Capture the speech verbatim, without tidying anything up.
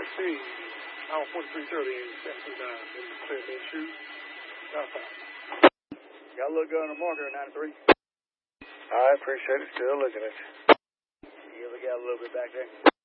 Let's see. Hour forty-three thirty in seventy-nine in the clear main shoes. Southbound. Got a little gun on the marker at ninety-three. I appreciate it. Still looking at you. Yeah, we got a little bit back there.